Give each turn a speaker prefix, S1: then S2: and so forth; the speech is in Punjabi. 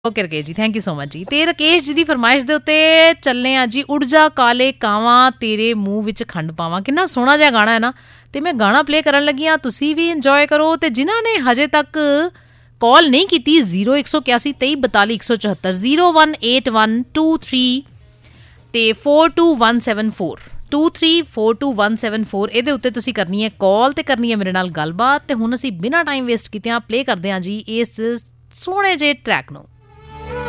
S1: ਓਕੇ ਰਕੇਸ਼ ਜੀ, ਥੈਂਕ ਯੂ ਸੋ ਮਚ ਜੀ। ਤੇ ਰਕੇਸ਼ ਜੀ ਦੀ ਫਰਮਾਇਸ਼ ਦੇ ਉੱਤੇ ਚੱਲੇ ਆ ਜੀ। ਉੜ ਜਾ ਕਾਲੇ ਕਾਵਾਂ ਤੇਰੇ ਮੂੰਹ ਵਿੱਚ ਖੰਡ ਪਾਵਾਂ। ਕਿੰਨਾ ਸੋਹਣਾ ਜਿਹਾ ਗਾਣਾ ਹੈ ਨਾ। ਤੇ ਮੈਂ ਗਾਣਾ ਪਲੇ ਕਰਨ ਲੱਗੀ ਹਾਂ, ਤੁਸੀਂ ਵੀ ਇੰਜੋਏ ਕਰੋ। ਤੇ ਜਿਨ੍ਹਾਂ ਨੇ ਹਜੇ ਤੱਕ ਕਾਲ ਨਹੀਂ ਕੀਤੀ 0181 23 42 174 018123 ਤੇ 42174 23424174 ਇਹਦੇ ਉੱਤੇ ਤੁਸੀਂ ਕਰਨੀ ਹੈ ਕਾਲ ਤੇ ਕਰਨੀ ਹੈ ਮੇਰੇ ਨਾਲ ਗੱਲਬਾਤ। ਤੇ ਹੁਣ ਅਸੀਂ ਬਿਨਾਂ ਟਾਈਮ ਵੇਸਟ ਕੀਤਿਆਂ ਪਲੇ ਕਰਦੇ ਹਾਂ ਜੀ ਇਸ ਸੋਹਣੇ ਜਿਹੇ ਟਰੈਕ ਨੂੰ।